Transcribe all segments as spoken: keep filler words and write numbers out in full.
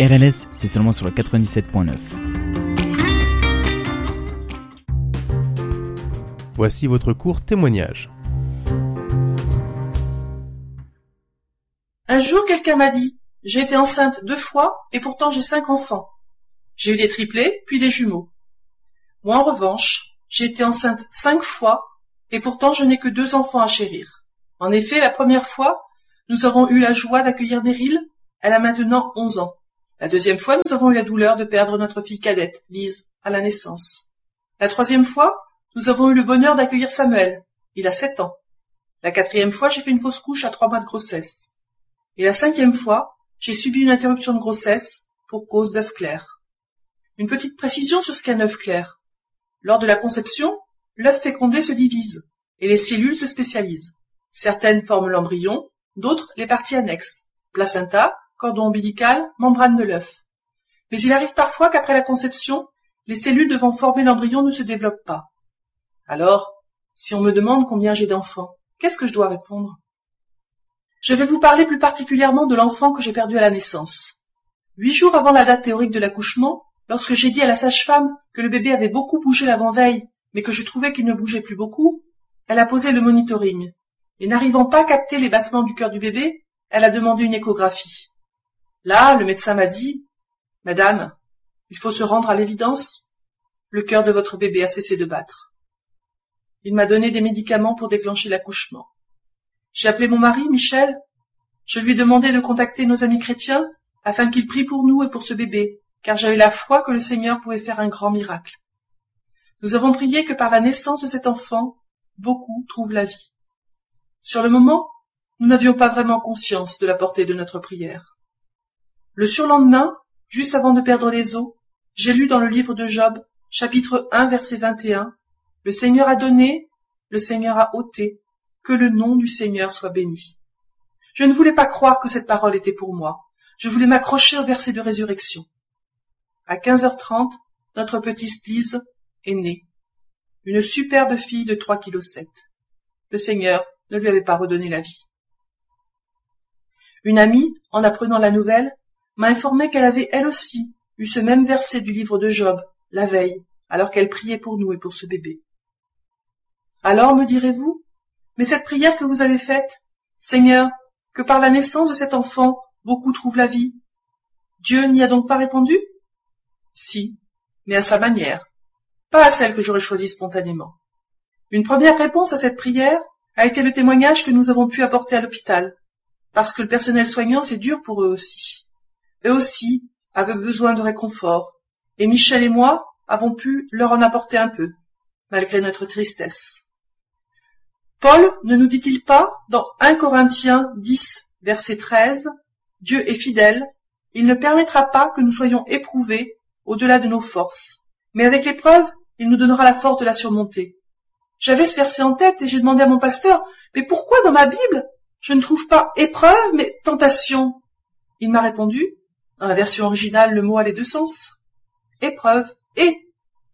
R L S, c'est seulement sur le quatre-vingt-dix-sept point neuf. Voici votre court témoignage. Un jour, quelqu'un m'a dit « J'ai été enceinte deux fois et pourtant j'ai cinq enfants. J'ai eu des triplés, puis des jumeaux. Moi, en revanche, j'ai été enceinte cinq fois et pourtant je n'ai que deux enfants à chérir. En effet, la première fois, nous avons eu la joie d'accueillir Meryl. Elle a maintenant onze ans. La deuxième fois, nous avons eu la douleur de perdre notre fille cadette, Lise, à la naissance. La troisième fois, nous avons eu le bonheur d'accueillir Samuel. Il a sept ans. La quatrième fois, j'ai fait une fausse couche à trois mois de grossesse. Et la cinquième fois, j'ai subi une interruption de grossesse pour cause d'œuf clair. Une petite précision sur ce qu'est un œuf clair. Lors de la conception, l'œuf fécondé se divise et les cellules se spécialisent. Certaines forment l'embryon, d'autres les parties annexes, placenta, cordon ombilical, membrane de l'œuf. Mais il arrive parfois qu'après la conception, les cellules devant former l'embryon ne se développent pas. Alors, si on me demande combien j'ai d'enfants, qu'est-ce que je dois répondre? Je vais vous parler plus particulièrement de l'enfant que j'ai perdu à la naissance. Huit jours avant la date théorique de l'accouchement, lorsque j'ai dit à la sage-femme que le bébé avait beaucoup bougé l'avant-veille, mais que je trouvais qu'il ne bougeait plus beaucoup, elle a posé le monitoring. Et n'arrivant pas à capter les battements du cœur du bébé, elle a demandé une échographie. Là, le médecin m'a dit « Madame, il faut se rendre à l'évidence. Le cœur de votre bébé a cessé de battre. » Il m'a donné des médicaments pour déclencher l'accouchement. J'ai appelé mon mari, Michel. Je lui ai demandé de contacter nos amis chrétiens afin qu'ils prient pour nous et pour ce bébé, car j'avais la foi que le Seigneur pouvait faire un grand miracle. Nous avons prié que par la naissance de cet enfant, beaucoup trouvent la vie. Sur le moment, nous n'avions pas vraiment conscience de la portée de notre prière. Le surlendemain, juste avant de perdre les os, j'ai lu dans le livre de Job, chapitre un, verset vingt et un, « Le Seigneur a donné, le Seigneur a ôté, que le nom du Seigneur soit béni. » Je ne voulais pas croire que cette parole était pour moi. Je voulais m'accrocher au verset de résurrection. À quinze heures trente, notre petite Lise est née. Une superbe fille de trois virgule sept kilos. Le Seigneur ne lui avait pas redonné la vie. Une amie, en apprenant la nouvelle, m'a informé qu'elle avait elle aussi eu ce même verset du livre de Job, la veille, alors qu'elle priait pour nous et pour ce bébé. Alors, me direz-vous, mais cette prière que vous avez faite, Seigneur, que par la naissance de cet enfant, beaucoup trouvent la vie, Dieu n'y a donc pas répondu? Si, mais à sa manière, pas à celle que j'aurais choisie spontanément. Une première réponse à cette prière a été le témoignage que nous avons pu apporter à l'hôpital, parce que le personnel soignant, c'est dur pour eux aussi. Eux aussi avaient besoin de réconfort, et Michel et moi avons pu leur en apporter un peu, malgré notre tristesse. Paul ne nous dit-il pas, dans un Corinthiens dix, verset treize, « Dieu est fidèle, il ne permettra pas que nous soyons éprouvés au-delà de nos forces, mais avec l'épreuve, il nous donnera la force de la surmonter. » J'avais ce verset en tête et j'ai demandé à mon pasteur, « Mais pourquoi dans ma Bible, je ne trouve pas épreuve, mais tentation ?» Il m'a répondu, dans la version originale, le mot a les deux sens, « Épreuve et tentation. »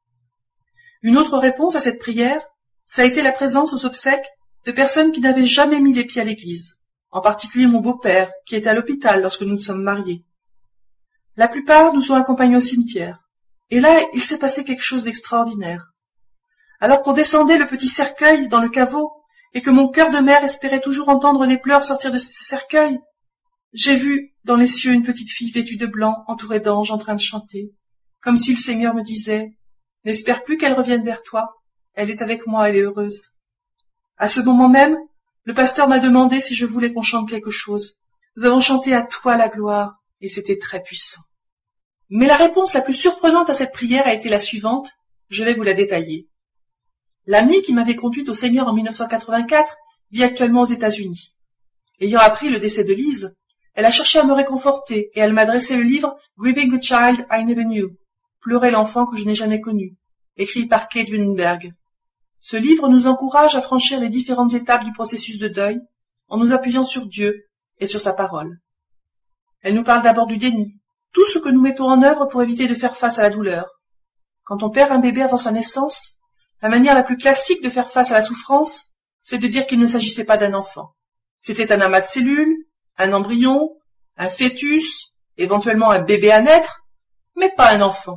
Une autre réponse à cette prière, ça a été la présence aux obsèques de personnes qui n'avaient jamais mis les pieds à l'église, en particulier mon beau-père, qui était à l'hôpital lorsque nous nous sommes mariés. La plupart nous ont accompagnés au cimetière, et là, il s'est passé quelque chose d'extraordinaire. Alors qu'on descendait le petit cercueil dans le caveau, et que mon cœur de mère espérait toujours entendre des pleurs sortir de ce cercueil, j'ai vu dans les cieux une petite fille vêtue de blanc, entourée d'anges en train de chanter, comme si le Seigneur me disait « N'espère plus qu'elle revienne vers toi, elle est avec moi, elle est heureuse. » À ce moment même, le pasteur m'a demandé si je voulais qu'on chante quelque chose. Nous avons chanté à toi la gloire, et c'était très puissant. Mais la réponse la plus surprenante à cette prière a été la suivante, je vais vous la détailler. L'amie qui m'avait conduite au Seigneur en mille neuf cent quatre-vingt-quatre vit actuellement aux États-Unis. Ayant appris le décès de Lise, elle a cherché à me réconforter et elle m'a adressé le livre « Grieving the Child I Never Knew » « Pleurer l'enfant que je n'ai jamais connu » écrit par Kate Wunenberg. Ce livre nous encourage à franchir les différentes étapes du processus de deuil en nous appuyant sur Dieu et sur sa parole. Elle nous parle d'abord du déni, tout ce que nous mettons en œuvre pour éviter de faire face à la douleur. Quand on perd un bébé avant sa naissance, la manière la plus classique de faire face à la souffrance, c'est de dire qu'il ne s'agissait pas d'un enfant. C'était un amas de cellules, un embryon, un fœtus, éventuellement un bébé à naître, mais pas un enfant.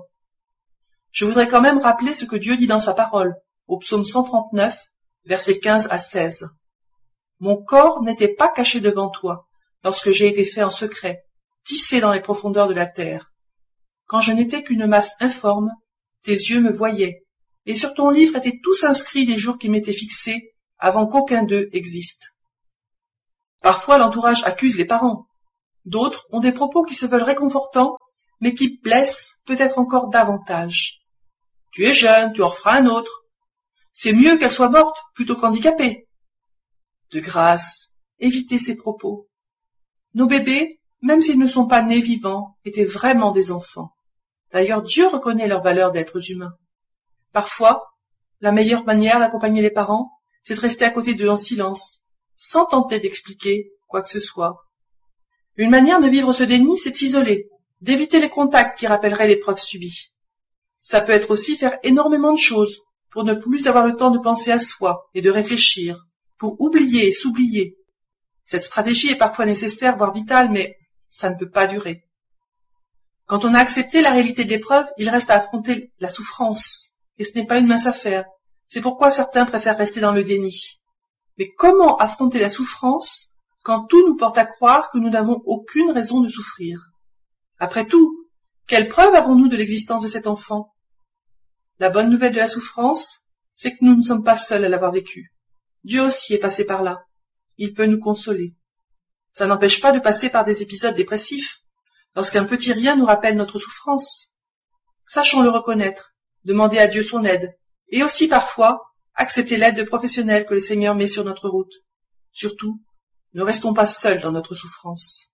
Je voudrais quand même rappeler ce que Dieu dit dans sa parole, au psaume cent trente-neuf, versets quinze à seize. « Mon corps n'était pas caché devant toi, lorsque j'ai été fait en secret, tissé dans les profondeurs de la terre. Quand je n'étais qu'une masse informe, tes yeux me voyaient, et sur ton livre étaient tous inscrits les jours qui m'étaient fixés, avant qu'aucun d'eux existe. » Parfois l'entourage accuse les parents. D'autres ont des propos qui se veulent réconfortants, mais qui blessent peut-être encore davantage. « Tu es jeune, tu en referas un autre. C'est mieux qu'elle soit morte plutôt qu'handicapée. » De grâce, évitez ces propos. Nos bébés, même s'ils ne sont pas nés vivants, étaient vraiment des enfants. D'ailleurs, Dieu reconnaît leur valeur d'êtres humains. Parfois, la meilleure manière d'accompagner les parents, c'est de rester à côté d'eux en silence, sans tenter d'expliquer quoi que ce soit. Une manière de vivre ce déni, c'est de s'isoler, d'éviter les contacts qui rappelleraient l'épreuve subie. Ça peut être aussi faire énormément de choses pour ne plus avoir le temps de penser à soi et de réfléchir, pour oublier et s'oublier. Cette stratégie est parfois nécessaire, voire vitale, mais ça ne peut pas durer. Quand on a accepté la réalité de l'épreuve, il reste à affronter la souffrance, et ce n'est pas une mince affaire. C'est pourquoi certains préfèrent rester dans le déni. Mais comment affronter la souffrance quand tout nous porte à croire que nous n'avons aucune raison de souffrir? Après tout, quelle preuve avons-nous de l'existence de cet enfant? La bonne nouvelle de la souffrance, c'est que nous ne sommes pas seuls à l'avoir vécu. Dieu aussi est passé par là. Il peut nous consoler. Ça n'empêche pas de passer par des épisodes dépressifs, lorsqu'un petit rien nous rappelle notre souffrance. Sachons le reconnaître, demander à Dieu son aide, et aussi parfois accepter l'aide de professionnels que le Seigneur met sur notre route. Surtout, ne restons pas seuls dans notre souffrance.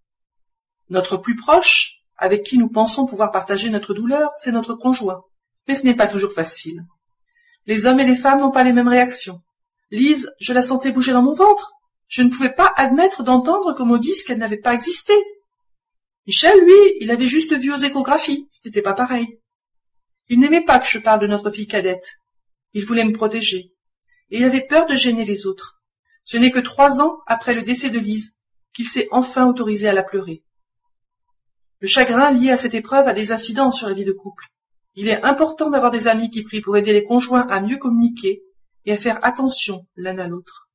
Notre plus proche, avec qui nous pensons pouvoir partager notre douleur, c'est notre conjoint. Mais ce n'est pas toujours facile. Les hommes et les femmes n'ont pas les mêmes réactions. Lise, je la sentais bouger dans mon ventre. Je ne pouvais pas admettre d'entendre qu'on me dise qu'elle n'avait pas existé. Michel, lui, il avait juste vu aux échographies, ce n'était pas pareil. Il n'aimait pas que je parle de notre fille cadette. Il voulait me protéger. Et il avait peur de gêner les autres. Ce n'est que trois ans après le décès de Lise qu'il s'est enfin autorisé à la pleurer. Le chagrin lié à cette épreuve a des incidences sur la vie de couple. Il est important d'avoir des amis qui prient pour aider les conjoints à mieux communiquer et à faire attention l'un à l'autre.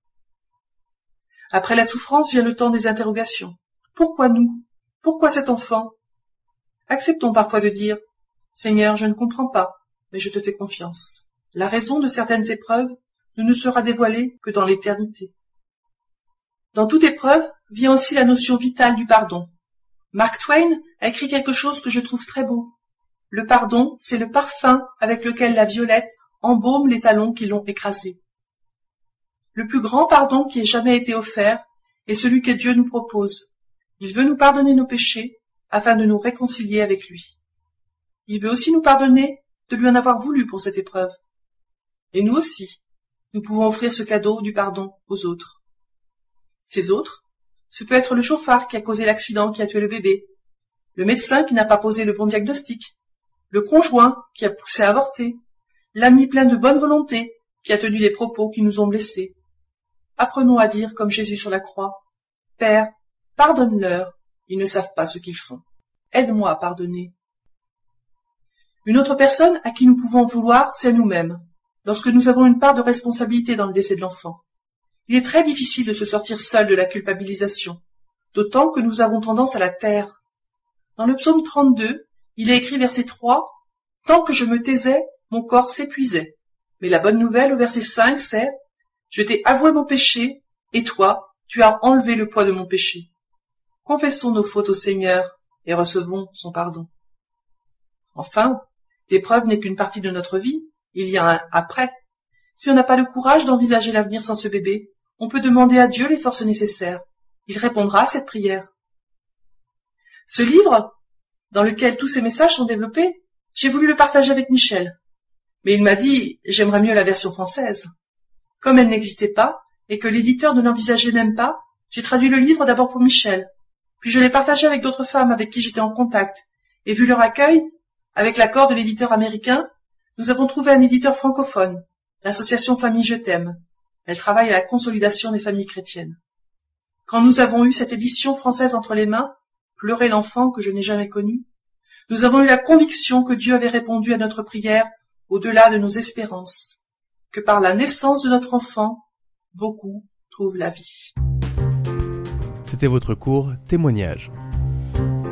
Après la souffrance vient le temps des interrogations. Pourquoi nous? Pourquoi cet enfant? Acceptons parfois de dire « Seigneur, je ne comprends pas, mais je te fais confiance. » La raison de certaines épreuves ne nous sera dévoilée que dans l'éternité. Dans toute épreuve vient aussi la notion vitale du pardon. Mark Twain a écrit quelque chose que je trouve très beau. Le pardon, c'est le parfum avec lequel la violette embaume les talons qui l'ont écrasé. Le plus grand pardon qui ait jamais été offert est celui que Dieu nous propose. Il veut nous pardonner nos péchés afin de nous réconcilier avec lui. Il veut aussi nous pardonner de lui en avoir voulu pour cette épreuve. Et nous aussi, nous pouvons offrir ce cadeau du pardon aux autres. Ces autres, ce peut être le chauffard qui a causé l'accident qui a tué le bébé, le médecin qui n'a pas posé le bon diagnostic, le conjoint qui a poussé à avorter, l'ami plein de bonne volonté qui a tenu des propos qui nous ont blessés. Apprenons à dire comme Jésus sur la croix, « Père, pardonne-leur, ils ne savent pas ce qu'ils font. Aide-moi à pardonner. » Une autre personne à qui nous pouvons vouloir, c'est nous-mêmes, lorsque nous avons une part de responsabilité dans le décès de l'enfant. Il est très difficile de se sortir seul de la culpabilisation, d'autant que nous avons tendance à la taire. Dans le psaume trente-deux, il est écrit verset trois, « Tant que je me taisais, mon corps s'épuisait. » Mais la bonne nouvelle au verset cinq, c'est « Je t'ai avoué mon péché, et toi, tu as enlevé le poids de mon péché. » Confessons nos fautes au Seigneur et recevons son pardon. Enfin, l'épreuve n'est qu'une partie de notre vie, il y a un après. Si on n'a pas le courage d'envisager l'avenir sans ce bébé, on peut demander à Dieu les forces nécessaires. Il répondra à cette prière. Ce livre, dans lequel tous ces messages sont développés, j'ai voulu le partager avec Michel. Mais il m'a dit, j'aimerais mieux la version française. Comme elle n'existait pas, et que l'éditeur ne l'envisageait même pas, j'ai traduit le livre d'abord pour Michel. Puis je l'ai partagé avec d'autres femmes avec qui j'étais en contact. Et vu leur accueil, avec l'accord de l'éditeur américain, nous avons trouvé un éditeur francophone, l'association Famille Je t'aime. Elle travaille à la consolidation des familles chrétiennes. Quand nous avons eu cette édition française entre les mains, pleurer l'enfant que je n'ai jamais connu, nous avons eu la conviction que Dieu avait répondu à notre prière au-delà de nos espérances, que par la naissance de notre enfant, beaucoup trouvent la vie. C'était votre cours Témoignage.